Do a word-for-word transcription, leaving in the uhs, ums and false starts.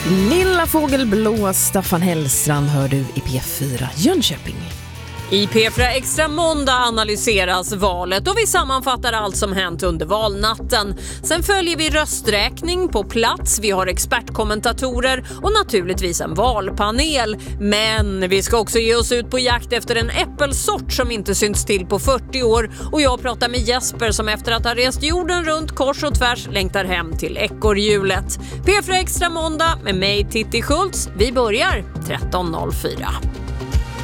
Lilla fågelblå, Staffan Hellstrand hör du i P fyra Jönköping. I P fyra Extra måndag analyseras valet och vi sammanfattar allt som hänt under valnatten. Sen följer vi rösträkning på plats, vi har expertkommentatorer och naturligtvis en valpanel. Men vi ska också ge oss ut på jakt efter en äppelsort som inte synts till på fyrtio år. Och jag pratar med Jesper som efter att ha rest jorden runt kors och tvärs längtar hem till ekorrhjulet. P fyra Extra måndag med mig Titti Schultz. Vi börjar tretton noll fyra.